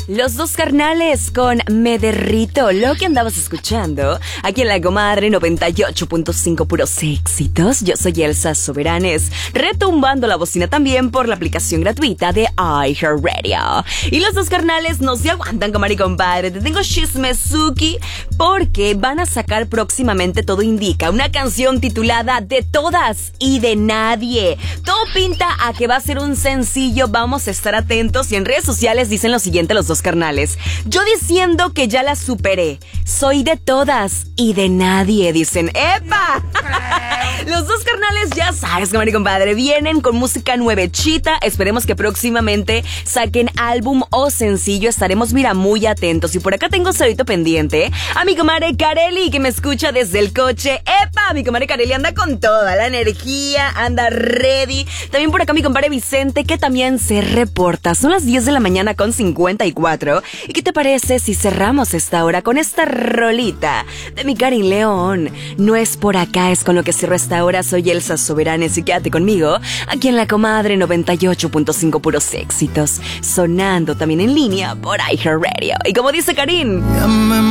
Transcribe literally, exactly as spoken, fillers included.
Los dos carnales con Me Derrito, lo que andabas escuchando aquí en La Comadre noventa y ocho punto cinco, puros éxitos. Yo soy Elsa Soberanes, retumbando la bocina también por la aplicación gratuita de iHeartRadio. Y los dos carnales no se aguantan, comadre y compadre. Te tengo chismezuki porque van a sacar próximamente, todo indica, una canción titulada De Todas y de Nadie. Todo pinta a que va a ser un sencillo, vamos a estar atentos. Y en redes sociales dicen lo siguiente los dos carnales: yo diciendo que ya la superé, soy de todas y de nadie, dicen. ¡Epa! Los dos carnales, ya sabes, comadre y compadre, vienen con música nuevechita. Esperemos que próximamente saquen álbum o sencillo. Estaremos, mira, muy atentos. Y por acá tengo saludito pendiente a mi comadre Kareli, que me escucha desde el coche. ¡Epa! Mi comadre Kareli anda con toda la energía, anda ready. También por acá mi compadre Vicente, que también se reporta. Son las diez de la mañana con cincuenta y cuatro. ¿Y qué te parece si cerramos esta hora con esta rolita de mi Karin León? No es por acá, es con lo que cierro esta hora. Soy Elsa Soberanes y quédate conmigo aquí en La Comadre noventa y ocho punto cinco, puros éxitos, sonando también en línea por iHeartRadio. Y como dice Karin,